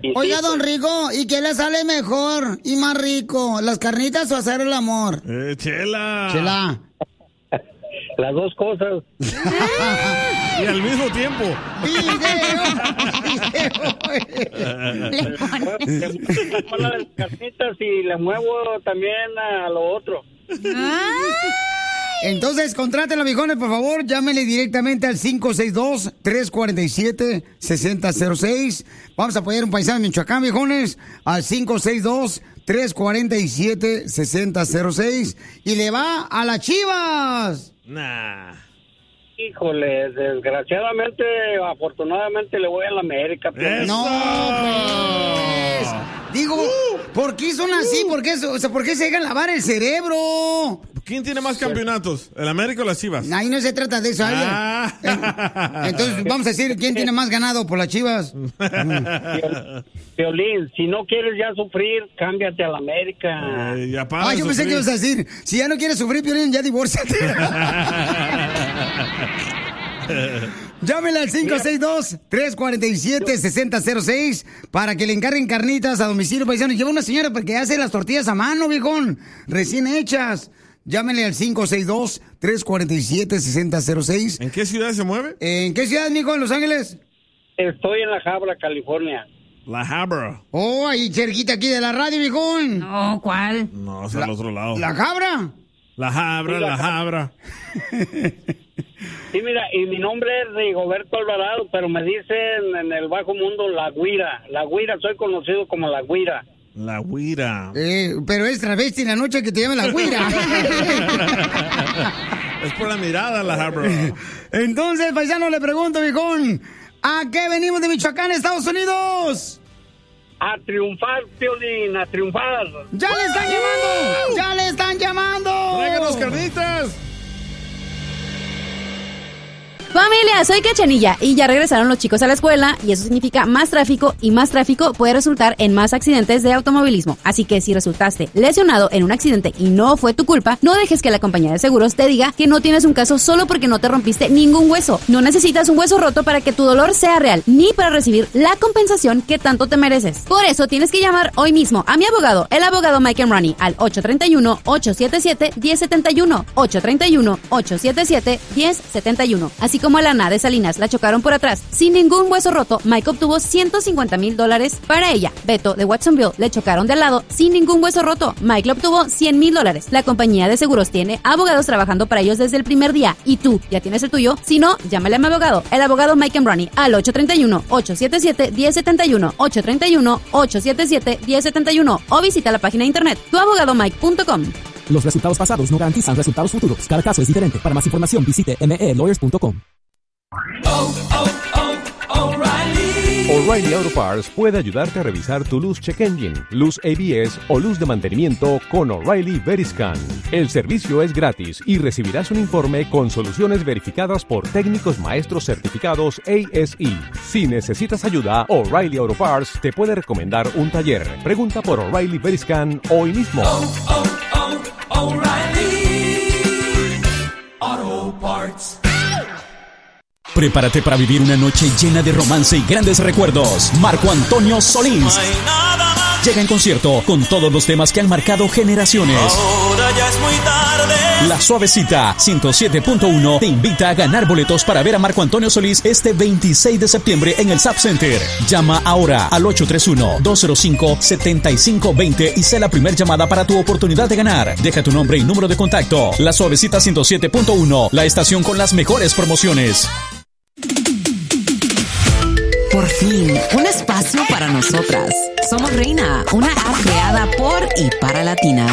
Oiga, don Rico, ¿y qué le sale mejor y más rico? ¿Las carnitas o hacer el amor? Chela. Las dos cosas. Y al mismo tiempo. Le pongo las carnitas y le muevo también a lo otro. Entonces, contrátenlo, viejones, por favor. Llámenle directamente al 562-347-6006. Vamos a apoyar un paisano de Michoacán, viejones, al 562-347-6006. Y le va a las Chivas. Nah. Híjole, desgraciadamente, afortunadamente le voy a la América. Pero... No, pues. Digo, ¿por qué son así? ¿Por qué se dejan lavar el cerebro? ¿Quién tiene más campeonatos? ¿El América o las Chivas? Ahí no se trata de eso. Entonces, vamos a decir quién tiene más ganado por las Chivas. Piolín, si no quieres ya sufrir, cámbiate a la América. Yo pensé que ibas a decir, si ya no quieres sufrir, Piolín, ya divórciate. Llámele al 562-347-6006 para que le encarguen carnitas a domicilio, paisano. Lleva una señora porque hace las tortillas a mano, viejón, recién hechas. Llámele al 562-347-6006. ¿En qué ciudad se mueve? ¿En qué ciudad, mijo? ¿En Los Ángeles? Estoy en La Habra, California. La Habra. Oh, ahí cerquita aquí de la radio, viejón. No, ¿cuál? No, es al otro lado. ¿La Habra? La Habra, sí, la Habra. Sí, mira, y mi nombre es Rigoberto Alvarado, pero me dicen en el bajo mundo La Guira. La Guira, soy conocido como La Guira. La Guira. Pero es travesti en la noche que te llama La Guira. Es por la mirada, La Habra. Entonces, paisano, le pregunto, viejón, ¿a qué venimos de Michoacán, Estados Unidos? A triunfar, Piolín, a triunfar. ¡Ya le están llamando! ¡Ya le están llamando! ¡Tráiganos carnitas! Familia, soy Cachanilla y ya regresaron los chicos a la escuela y eso significa más tráfico y más tráfico puede resultar en más accidentes de automovilismo. Así que si resultaste lesionado en un accidente y no fue tu culpa, no dejes que la compañía de seguros te diga que no tienes un caso solo porque no te rompiste ningún hueso. No necesitas un hueso roto para que tu dolor sea real ni para recibir la compensación que tanto te mereces. Por eso tienes que llamar hoy mismo a mi abogado, el abogado Mike Ronnie, al 831-877-1071, 831-877-1071. Así como a la Ana de Salinas la chocaron por atrás sin ningún hueso roto, Mike obtuvo $150,000 para ella. Beto de Watsonville le chocaron de al lado sin ningún hueso roto, Mike le obtuvo $100,000. La compañía de seguros tiene abogados trabajando para ellos desde el primer día y tú ya tienes el tuyo. Si no, llámale a mi abogado, el abogado Mike Ronnie, al 831-877-1071, 831-877-1071 o visita la página de internet tuabogadomike.com. Los resultados pasados no garantizan resultados futuros. Cada caso es diferente. Para más información visite melawyers.com. O'Reilly Auto Parts puede ayudarte a revisar tu luz check engine, luz ABS o luz de mantenimiento con O'Reilly Veriscan. El servicio es gratis y recibirás un informe con soluciones verificadas por técnicos maestros certificados ASE. Si necesitas ayuda, O'Reilly Auto Parts te puede recomendar un taller. Pregunta por O'Reilly Veriscan hoy mismo. O'Reilly Auto Parts. Prepárate para vivir una noche llena de romance y grandes recuerdos. Marco Antonio Solís llega en concierto con todos los temas que han marcado generaciones. Ahora ya es muy tarde. La Suavecita 107.1 te invita a ganar boletos para ver a Marco Antonio Solís este 26 de septiembre en el Zap Center. Llama ahora al 831-205-7520 y sé la primera llamada para tu oportunidad de ganar. Deja tu nombre y número de contacto. La Suavecita 107.1, la estación con las mejores promociones. Por fin, un espacio para nosotras. Somos Reina, una app creada por y para latinas.